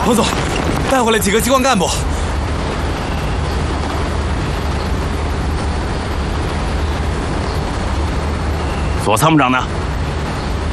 彭总，带回来几个机关干部。 左参谋长呢？